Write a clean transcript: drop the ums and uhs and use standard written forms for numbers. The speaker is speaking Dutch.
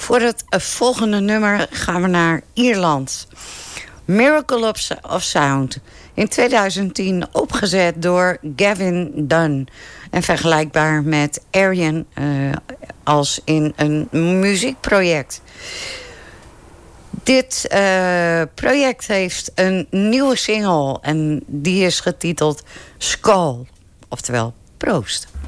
Voor het volgende nummer gaan we naar Ierland. Miracle of Sound. In 2010 opgezet door Gavin Dunn. En vergelijkbaar met Arian als in een muziekproject. Dit project heeft een nieuwe single. En die is getiteld Skull. Oftewel, proost.